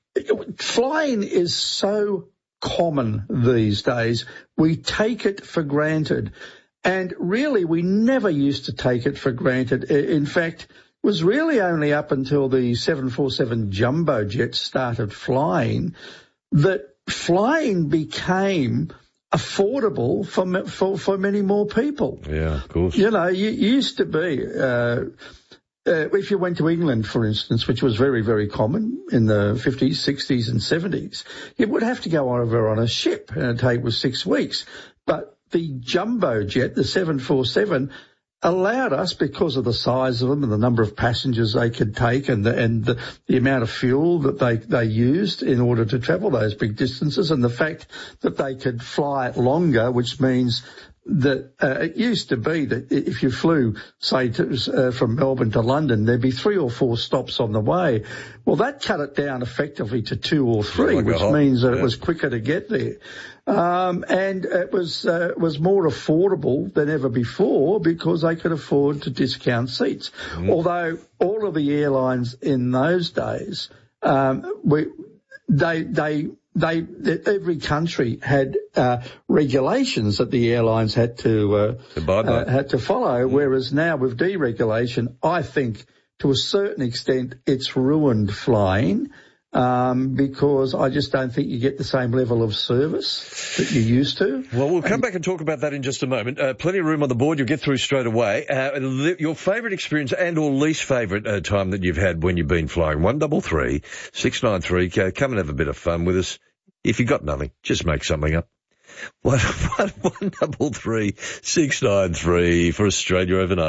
flying is so common these days. We take it for granted. And really, we never used to take it for granted. In fact, it was really only up until the seven forty-seven jumbo jets started flying that flying became affordable for for, for many more people. Yeah, of course. You know, you used to be, uh, uh, if you went to England, for instance, which was very, very common in the fifties, sixties and seventies, you would have to go over on a ship and it'd take was six weeks. But the jumbo jet, the seven forty-seven, allowed us, because of the size of them and the number of passengers they could take and the, and the, the amount of fuel that they, they used in order to travel those big distances, and the fact that they could fly longer, which means that uh, it used to be that if you flew, say, to, uh, from Melbourne to London, there'd be three or four stops on the way. Well, that cut it down effectively to two or three, like which means that yeah. it was quicker to get there. Um, and it was, uh, was more affordable than ever before because they could afford to discount seats. Mm. Although all of the airlines in those days, um, we, they, they, they, every country had, uh, regulations that the airlines had to, uh, uh had to follow. Mm. Whereas now with deregulation, I think to a certain extent it's ruined flying. Um, because I just don't think you get the same level of service that you used to. Well, we'll come and, back and talk about that in just a moment. Uh, plenty of room on the board. You'll get through straight away. Uh, your favourite experience and or least favourite uh, time that you've had when you've been flying. One double three six nine three. Uh, come and have a bit of fun with us. If you got nothing, just make something up. One, one, one double three six nine three for Australia overnight.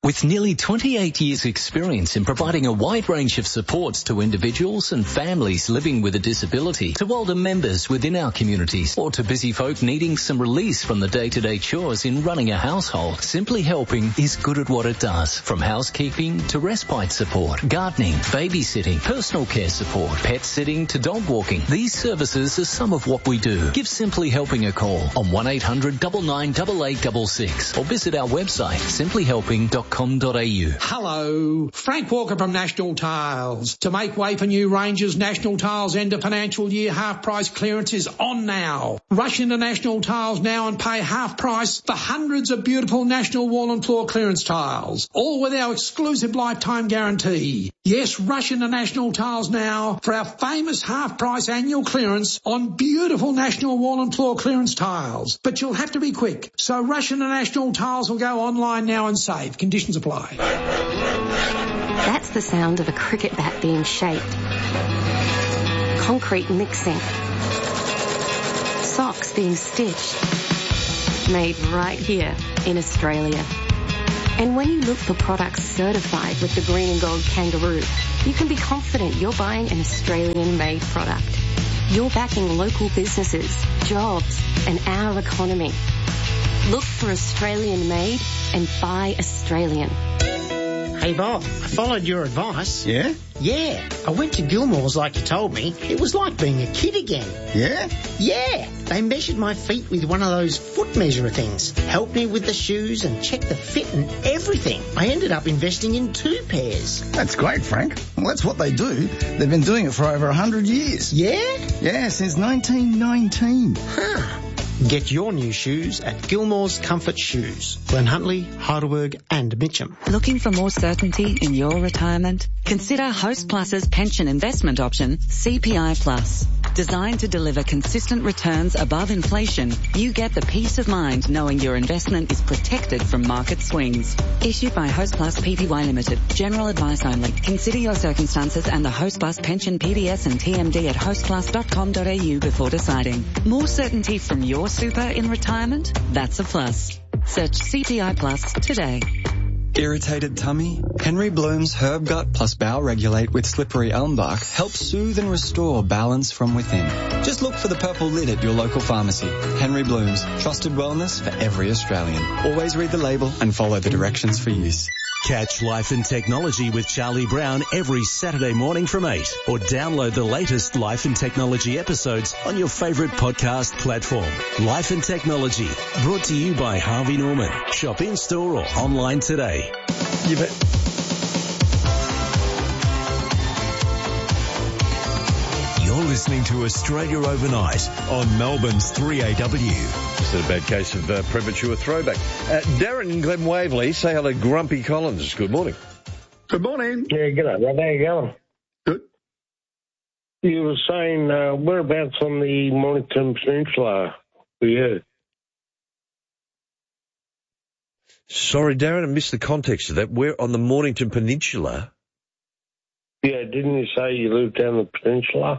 With nearly twenty-eight years experience in providing a wide range of supports to individuals and families living with a disability, to older members within our communities, or to busy folk needing some release from the day-to-day chores in running a household, Simply Helping is good at what it does. From housekeeping to respite support, gardening, babysitting, personal care support, pet sitting to dog walking. These services are some of what we do. Give Simply Helping a call on one eight hundred nine nine eight eight six six or visit our website simply helping dot com dot a u. Hello, Frank Walker from National Tiles. To make way for new ranges, National Tiles end of financial year half price clearance is on now. Rush into National Tiles now and pay half price for hundreds of beautiful National wall and floor clearance tiles, all with our exclusive lifetime guarantee. Yes, rush into National Tiles now for our famous half price annual clearance on beautiful National wall and floor clearance tiles. But you'll have to be quick, so rush into National Tiles or go online now and save. Conditions apply. That's the sound of a cricket bat being shaped. Concrete mixing. Socks being stitched. Made right here in Australia. And when you look for products certified with the green and gold kangaroo, you can be confident you're buying an Australian-made product. You're backing local businesses, jobs, and our economy. Look for Australian-made and buy Australian. Hey Bob, I followed your advice. Yeah? Yeah, I went to Gilmore's like you told me. It was like being a kid again. Yeah? Yeah, they measured my feet with one of those foot measurer things, helped me with the shoes and checked the fit and everything. I ended up investing in two pairs. That's great, Frank. Well, that's what they do. They've been doing it for over a hundred years. Yeah? Yeah, since nineteen nineteen. Huh. Get your new shoes at Gilmore's Comfort Shoes, Glen Huntly, Heidelberg and Mitcham. Looking for more certainty in your retirement? Consider Host Plus's pension investment option, C P I Plus. Designed to deliver consistent returns above inflation, you get the peace of mind knowing your investment is protected from market swings. Issued by Host Plus Pty Limited. General advice only. Consider your circumstances and the Host Plus pension P D S and T M D at host plus dot com dot a u before deciding. More certainty from your super in retirement? That's a plus. Search C P I Plus today. Irritated tummy? Henry Bloom's Herb Gut plus Bowel Regulate with Slippery Elm Bark helps soothe and restore balance from within. Just look for the purple lid at your local pharmacy. Henry Bloom's, trusted wellness for every Australian. Always read the label and follow the directions for use. Catch Life and Technology with Charlie Brown every Saturday morning from eight, or download the latest Life and Technology episodes on your favourite podcast platform. Life and Technology, brought to you by Harvey Norman. Shop in-store or online today. You bet. You're listening to Australia Overnight on Melbourne's three A W. Just a bad case of uh, premature throwback. Uh, Darren in Glen Waverley, say hello Grumpy Collins. Good morning. Good morning. Yeah, good day, brother. How you going? Good. You were saying uh, whereabouts on the Mornington Peninsula were you? Sorry, Darren, I missed the context of that. We're on the Mornington Peninsula. Yeah, didn't you say you lived down the peninsula?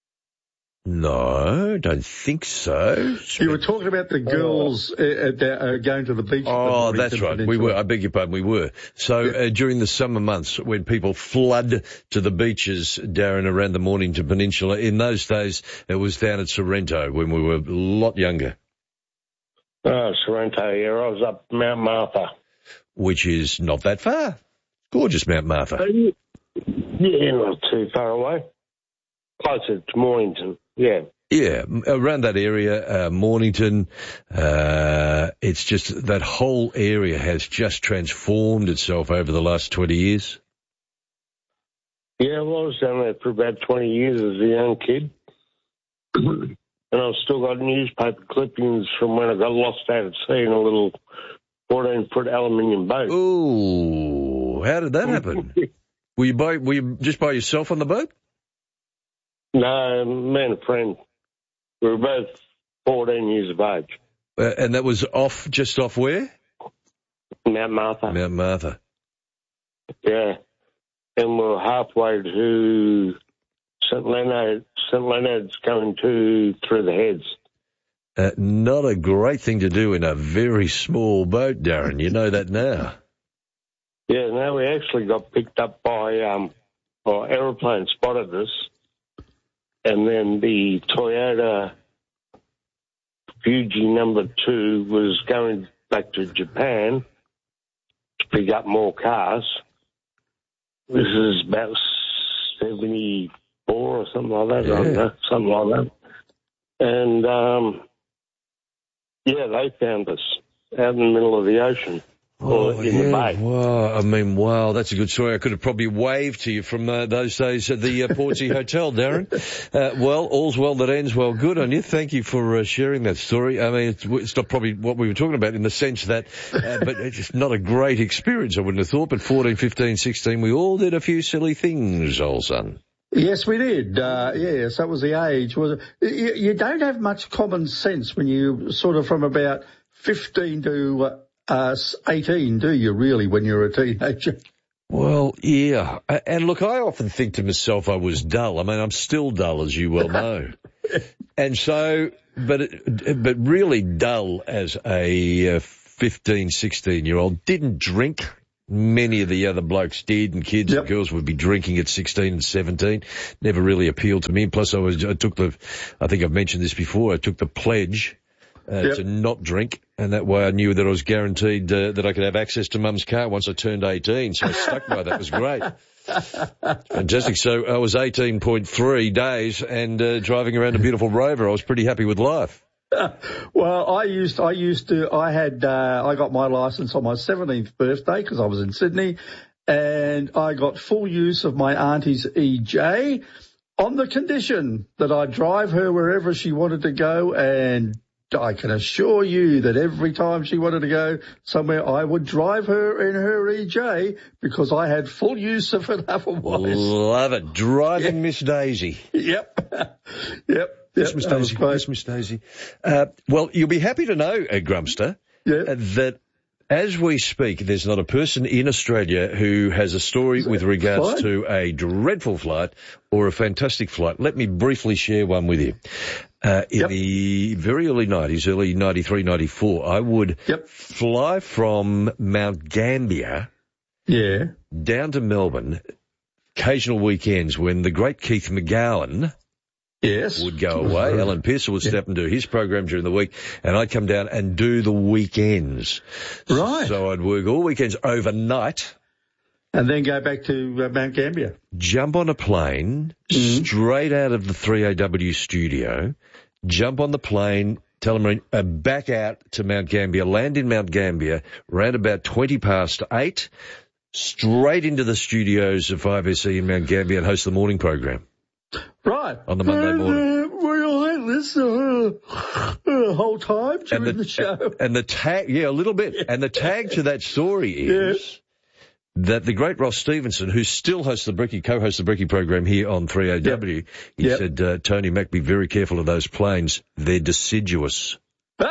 No, don't think so. You were talking about the girls uh, uh, going to the beach. Oh, the that's right. Peninsula. We were. I beg your pardon. We were. So yeah. uh, during the summer months, when people flood to the beaches, Darren, around the Mornington Peninsula, in those days it was down at Sorrento when we were a lot younger. Oh, Sorrento. Yeah, I was up Mount Martha, which is not that far. Gorgeous Mount Martha. Uh, yeah, not too far away. Closer to Mornington. Yeah. Yeah, around that area, uh, Mornington, uh, it's just that whole area has just transformed itself over the last twenty years. Yeah, well, I was down there for about twenty years as a young kid. And I've still got newspaper clippings from when I got lost out at sea in a little fourteen-foot aluminium boat. Ooh, how did that happen? were you by, were you just by yourself on the boat? No, me and a friend. We were both fourteen years of age. Uh, and that was off, just off where? Mount Martha. Mount Martha. Yeah. And we we're halfway to Saint Leonard. Saint Leonard's coming to through the heads. Uh, not a great thing to do in a very small boat, Darren. You know that now. Yeah, no, we actually got picked up by, um, well, aeroplane spotted us, and then the Toyota Fuji number two was going back to Japan to pick up more cars. This is about seventy-four or something like that, yeah. I don't know, something like that. And, um, yeah, they found us out in the middle of the ocean. Oh, in yeah. the bay. Wow. I mean, wow, that's a good story. I could have probably waved to you from uh, those days at the uh, Portsea Hotel, Darren. Uh, well, all's well that ends well. Good on you. Thank you for uh, sharing that story. I mean, it's, it's not probably what we were talking about in the sense that, uh, but it's not a great experience, I wouldn't have thought. But fourteen, fifteen, sixteen, we all did a few silly things, old son. Yes, we did. Uh, yes, that was the age. Was it? You, you don't have much common sense when you sort of from about fifteen to uh, uh, eighteen, do you really, when you're a teenager? Well, yeah. And look, I often think to myself I was dull. I mean, I'm still dull, as you well know. And so, but but really dull as a uh, fifteen, sixteen-year-old. Didn't drink. Many of the other blokes did, and kids yep. and girls would be drinking at sixteen and seventeen. Never really appealed to me. Plus, I was I took the, I think I've mentioned this before, I took the pledge uh, yep. to not drink, and that way I knew that I was guaranteed uh, that I could have access to Mum's car once I turned eighteen, so I stuck by that. It was great. Fantastic. So I was eighteen point three days and uh, driving around a beautiful Rover. I was pretty happy with life. Well, I used, I used to, I had, uh, I got my license on my seventeenth birthday because I was in Sydney, and I got full use of my auntie's E J on the condition that I'd drive her wherever she wanted to go, and I can assure you that every time she wanted to go somewhere, I would drive her in her E J because I had full use of it otherwise. Love it. Driving yeah. Miss Daisy. Yep. Yep. Yes, Miss Daisy. Yes, Miss Daisy. Uh, well, you'll be happy to know, uh, Grumpster, yeah. uh, that as we speak, there's not a person in Australia who has a story with regards flight? to a dreadful flight or a fantastic flight. Let me briefly share one with you. Uh, in yep. the very early nineties, early ninety-three, ninety-four, I would yep. fly from Mount Gambier yeah. down to Melbourne, occasional weekends when the great Keith McGowan Yes. would go away. Alan Pearson would step yeah. and do his program during the week, and I'd come down and do the weekends. Right. So I'd work all weekends overnight. And then go back to uh, Mount Gambier. Jump on a plane, mm-hmm. straight out of the three A W studio, jump on the plane, Telemarine, uh, back out to Mount Gambier, land in Mount Gambier, round about twenty past eight, straight into the studios of five S E in Mount Gambier and host the morning program. Right. On the Monday morning. Uh, we'll have this uh, uh, whole time during the, the show. And the tag, yeah, a little bit. Yeah. And the tag to that story is yeah. that the great Ross Stevenson, who still hosts the Bricky, co-hosts the Bricky program here on three A W, yep. he yep. said, uh, Tony Mac, be very careful of those planes. They're deciduous.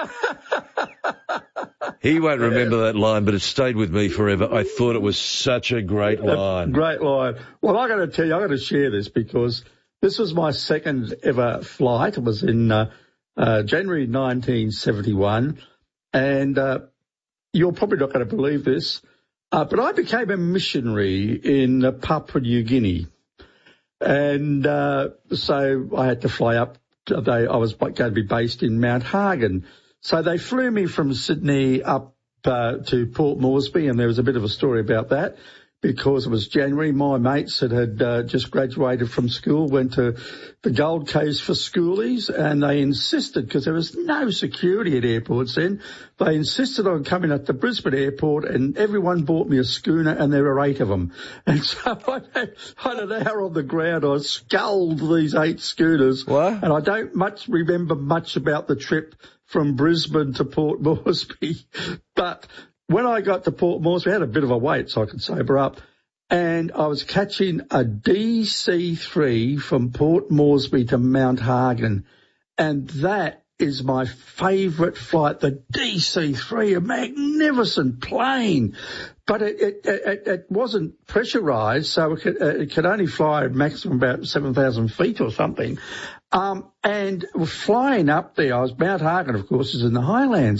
He won't remember that line, but it stayed with me forever. I thought it was such a great line. A great line. Well, I got to tell you, I got to share this because this was my second ever flight. It was in uh, uh, January nineteen seventy-one, and uh, you're probably not going to believe this, uh, but I became a missionary in uh, Papua New Guinea, and uh, so I had to fly up. They, I was going to be based in Mount Hagen. So they flew me from Sydney up uh, to Port Moresby, and there was a bit of a story about that because it was January. My mates that had uh, just graduated from school went to the Gold Coast for schoolies, and they insisted, because there was no security at airports then, they insisted on coming at the Brisbane airport, and everyone bought me a schooner, and there were eight of them. And so I had, I had an hour on the ground. I sculled these eight schooners. What? And I don't much remember much about the trip from Brisbane to Port Moresby. But when I got to Port Moresby, I had a bit of a wait so I could sober up, and I was catching a D C three from Port Moresby to Mount Hagen, and that is my favourite flight, the D C three, a magnificent plane. But it, it, it, it wasn't pressurised, so it could, it could only fly a maximum about seven thousand feet or something. Um, and flying up there, I was, Mount Hagen, of course, is in the highlands,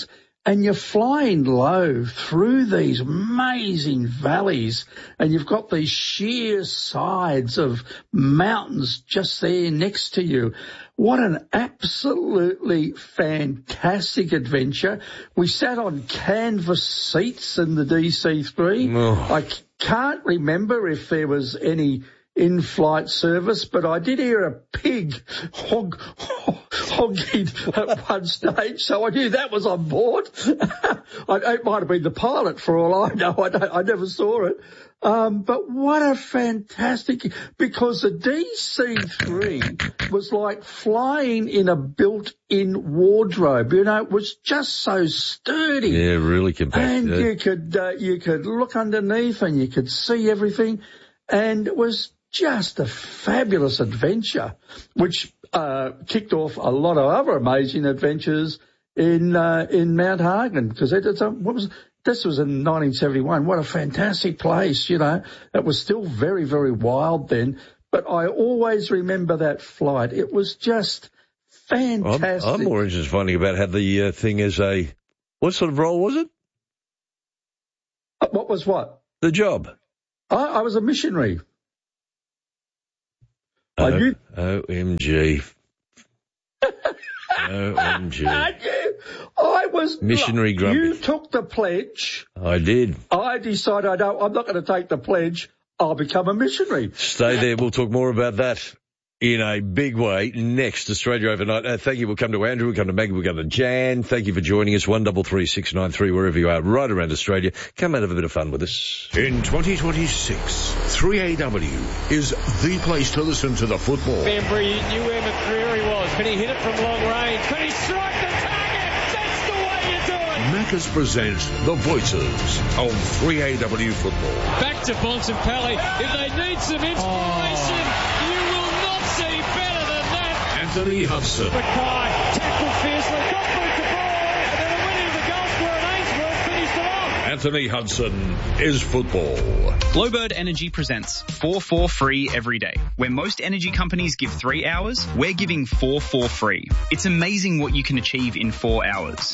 and you're flying low through these amazing valleys, and you've got these sheer sides of mountains just there next to you. What an absolutely fantastic adventure. We sat on canvas seats in the D C three. Oh. I c- can't remember if there was any in-flight service, but I did hear a pig hog, hogging at one stage, so I knew that was on board. I, it might have been the pilot for all I know. I, don't, I never saw it. Um, but what a fantastic, because the D C three was like flying in a built-in wardrobe. You know, it was just so sturdy. Yeah, really compact. And yeah. you could, uh, you could look underneath and you could see everything. And it was just a fabulous adventure, which, uh, kicked off a lot of other amazing adventures in, uh, in Mount Hagen, because it, it's, um, what was, this was in nineteen seventy-one. What a fantastic place, you know. It was still very, very wild then, but I always remember that flight. It was just fantastic. I'm, I'm more interested in finding about how the uh, thing is a, what sort of role was it? Uh, what was what? The job. I, I was a missionary. Uh, I knew. O M G. O M G. I was missionary look, grumpy. You took the pledge. I did. I decided I don't, I'm not going to take the pledge. I'll become a missionary. Stay there. We'll talk more about that in a big way next. Australia Overnight. Uh, thank you. We'll come to Andrew. We'll come to Maggie. We'll come to Jan. Thank you for joining us. one double three six nine three, wherever you are, right around Australia. Come out, have a bit of fun with us. In twenty twenty-six, three A W is the place to listen to the football. Bambury knew where McCreary was. Can he hit it from long range? Can he strike the target? That's the way you do it. Macca's presents the voices of three A W football. Back to Bontempelli. If they need some inspiration, oh. you will not see better than that. Anthony Hudson. Mackay tackled fiercely, got through to ball, and then it went into the goal square and Ainsworth finished it off. Anthony Hudson is football. Glowbird Energy presents four four free every day. Where most energy companies give three hours, we're giving four four free. It's amazing what you can achieve in four hours.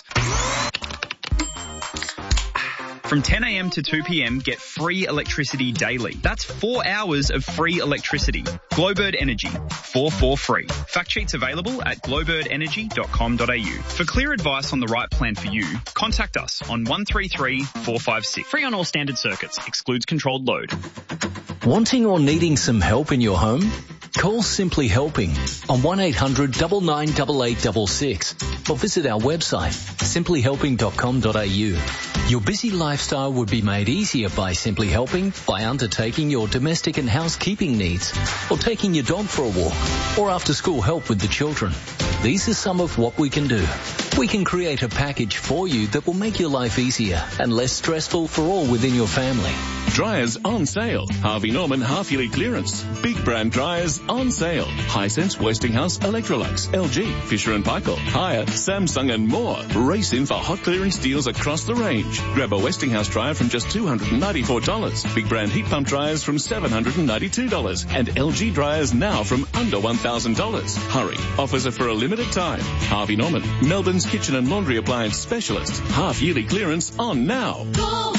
From ten a.m. to two p.m, get free electricity daily. That's four hours of free electricity. Glowbird Energy, four four free. Fact sheets available at glowbird energy dot com dot a u. For clear advice on the right plan for you, contact us on one three three, four five six. Free on all standard circuits. Excludes controlled load. Wanting or needing some help in your home? Call Simply Helping on one eight hundred nine nine eight eight six six or visit our website simply helping dot com dot a u. Your busy lifestyle would be made easier by Simply Helping by undertaking your domestic and housekeeping needs, or taking your dog for a walk, or after school help with the children. These are some of what we can do. We can create a package for you that will make your life easier and less stressful for all within your family. Dryers on sale. Harvey Norman half-yearly clearance. Big brand dryers on sale. Hisense, Westinghouse, Electrolux, L G, Fisher and Paykel, Haier, Samsung and more. Race in for hot clearance deals across the range. Grab a Westinghouse dryer from just two hundred ninety-four dollars. Big brand heat pump dryers from seven hundred ninety-two dollars. And L G dryers now from under one thousand dollars. Hurry. Offers are for a limited time. Harvey Norman, Melbourne's kitchen and laundry appliance specialist. Half-yearly clearance on now. Go!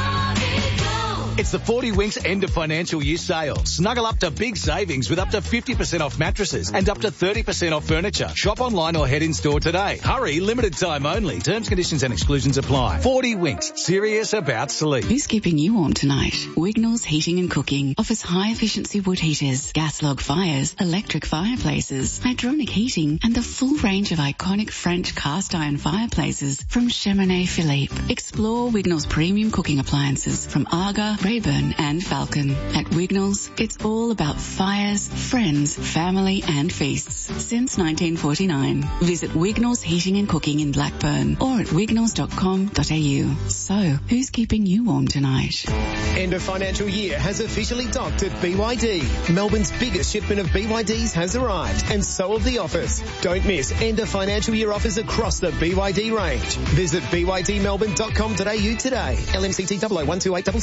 It's the forty Winks end of financial year sale. Snuggle up to big savings with up to fifty percent off mattresses and up to thirty percent off furniture. Shop online or head in store today. Hurry, limited time only. Terms, conditions and exclusions apply. forty Winks, serious about sleep. Who's keeping you warm tonight? Wignall's Heating and Cooking offers high efficiency wood heaters, gas log fires, electric fireplaces, hydronic heating and the full range of iconic French cast iron fireplaces from Cheminée Philippe. Explore Wignall's premium cooking appliances from Arga, Rayburn and Falcon. At Wignall's, it's all about fires, friends, family and feasts. Since nineteen forty-nine. Visit Wignall's Heating and Cooking in Blackburn or at wignalls dot com dot a u. So, who's keeping you warm tonight? End of financial year has officially docked at B Y D. Melbourne's biggest shipment of B Y Ds has arrived, and so have the offers. Don't miss end of financial year offers across the B Y D range. Visit b y d melbourne dot com dot a u today. L M C T zero zero one two eight three three. Your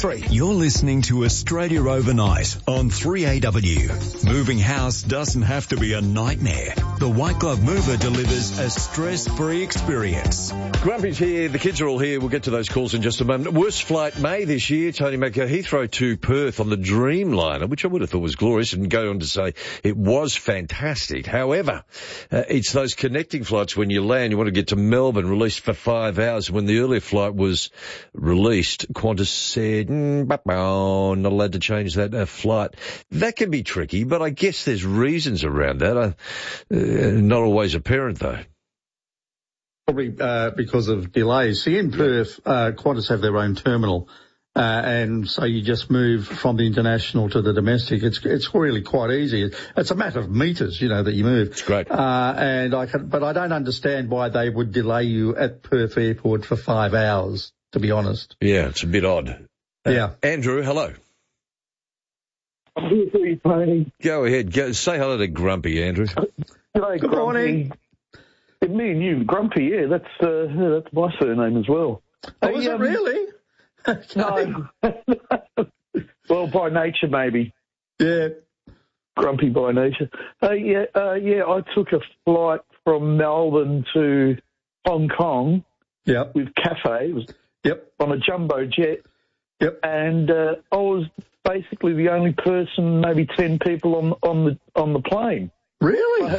You're listening to Australia Overnight on three A W. Moving house doesn't have to be a nightmare. The White Glove Mover delivers a stress-free experience. Grumpy's here. The kids are all here. We'll get to those calls in just a moment. Worst flight May this year, Tony Macker, Heathrow to Perth on the Dreamliner, which I would have thought was glorious, and go on to say it was fantastic. However, uh, it's those connecting flights when you land, you want to get to Melbourne, released for five hours. When the earlier flight was released, Qantas said, mm, not allowed to change that uh, flight. That can be tricky, but I guess there's reasons around that. Uh, uh, not always apparent, though. Probably uh, because of delays. See, in Perth, uh, Qantas have their own terminal, uh, and so you just move from the international to the domestic. It's it's really quite easy. It's a matter of metres, you know, that you move. It's great. Uh, and I can, but I don't understand why they would delay you at Perth Airport for five hours, to be honest. Yeah, it's a bit odd. Uh, yeah. Andrew, hello. I'm here for you, Tony. Go ahead. Go, say hello to Grumpy, Andrew. G'day, Good Grumpy. morning. Yeah, me and you, Grumpy, yeah, that's uh, yeah, that's my surname as well. Oh, Hey, is it um, really? No. Well, by nature, maybe. Yeah. Grumpy by nature. Uh, yeah, uh, yeah, I took a flight from Melbourne to Hong Kong Yep. with Cathay. It was Yep. on a jumbo jet. Yep. And uh, I was basically the only person, maybe ten people on on the on the plane. Really? I had